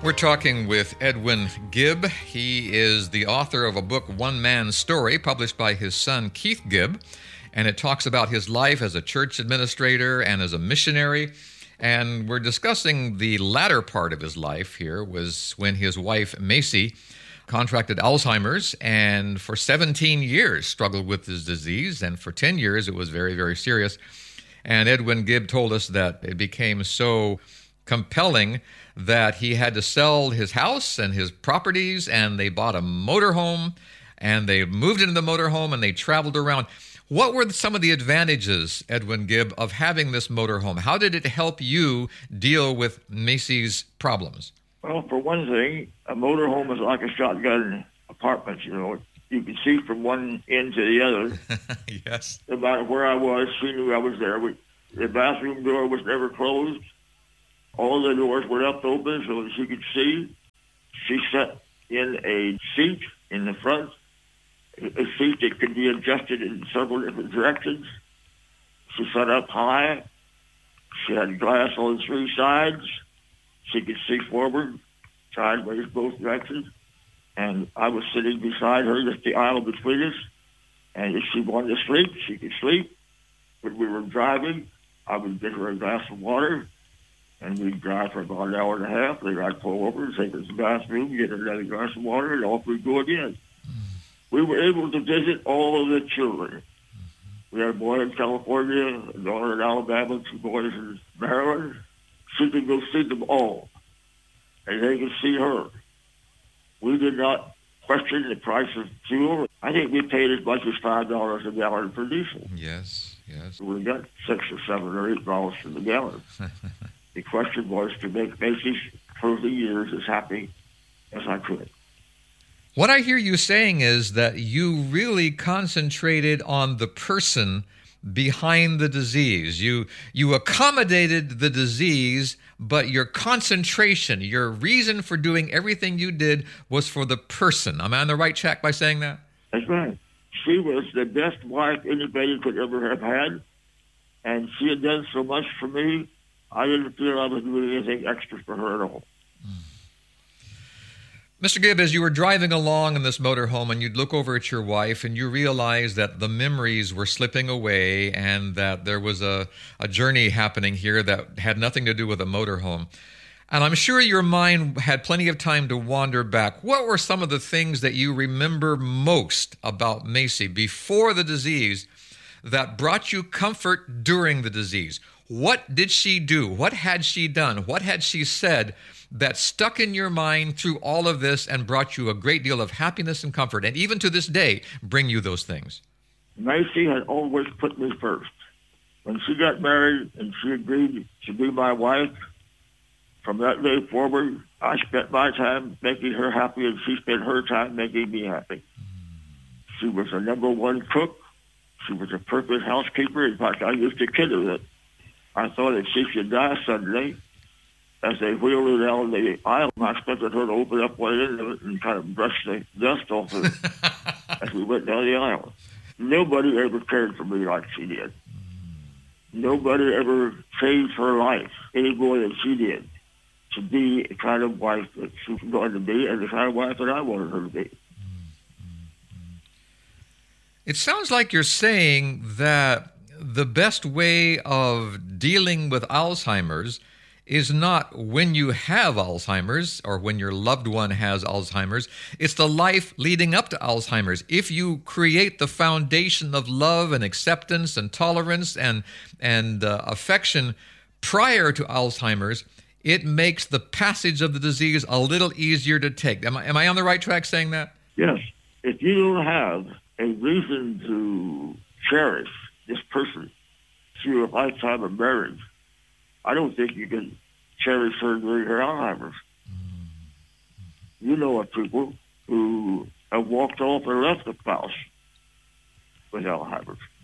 We're talking with Edwin Gibb. He is the author of a book, One Man's Story, published by his son, Keith Gibb. And it talks about his life as a church administrator and as a missionary. And we're discussing the latter part of his life here was when his wife, Macy, contracted Alzheimer's and for 17 years struggled with this disease. And for 10 years, it was very, very serious. And Edwin Gibb told us that it became so compelling that he had to sell his house and his properties, and they bought a motorhome, and they moved into the motorhome, and they traveled around. What were some of the advantages, Edwin Gibb, of having this motorhome? How did it help you deal with Macy's problems? Well, for one thing, a motorhome is like a shotgun apartment, you know. You could see from one end to the other. Yes. No matter where I was, she knew I was there. The bathroom door was never closed. All the doors were left open so that she could see. She sat in a seat in the front, a seat that could be adjusted in several different directions. She sat up high. She had glass on three sides. She could see forward, sideways, both directions. And I was sitting beside her, just the aisle between us. And if she wanted to sleep, she could sleep. When we were driving, I would get her a glass of water, and we'd drive for about an hour and a half. Then I'd pull over, take her to the bathroom, get her another glass of water, and off we'd go again. We were able to visit all of the children. We had a boy in California, a daughter in Alabama, two boys in Maryland. She could go see them all, and they could see her. We did not question the price of fuel. I think we paid as much as $5 a gallon for diesel. Yes, yes. We got $6 or $7 or $8 for the gallon. The question was to make Macy's for the years as happy as I could. What I hear you saying is that you really concentrated on the person behind the disease. You accommodated the disease, but your concentration, your reason for doing everything you did was for the person. Am I on the right track by saying that? That's right. She was the best wife anybody could ever have had, and she had done so much for me, I didn't feel I was doing anything extra for her at all. Mr. Gibb, as you were driving along in this motorhome and you'd look over at your wife and you realized that the memories were slipping away and that there was a journey happening here that had nothing to do with a motorhome. And I'm sure your mind had plenty of time to wander back. What were some of the things that you remember most about Macy before the disease that brought you comfort during the disease? What did she do? What had she done? What had she said that stuck in your mind through all of this and brought you a great deal of happiness and comfort, and even to this day, bring you those things? Macy had always put me first. When she got married and she agreed to be my wife, from that day forward, I spent my time making her happy, and she spent her time making me happy. She was the number one cook. She was a perfect housekeeper. In fact, I used to kid her that I thought if she should die suddenly, as they wheeled her down the aisle, I expected her to open up one end of it and kind of brush the dust off of it as we went down the aisle. Nobody ever cared for me like she did. Nobody ever changed her life any more than she did to be the kind of wife that she was going to be and the kind of wife that I wanted her to be. It sounds like you're saying that the best way of dealing with Alzheimer's is not when you have Alzheimer's or when your loved one has Alzheimer's. It's the life leading up to Alzheimer's. If you create the foundation of love and acceptance and tolerance and affection prior to Alzheimer's, it makes the passage of the disease a little easier to take. Am I on the right track saying that? Yes. If you don't have a reason to cherish this person through a lifetime of marriage, I don't think you can cherish her during her Alzheimer's. You know of people who have walked off and left the spouse with Alzheimer's.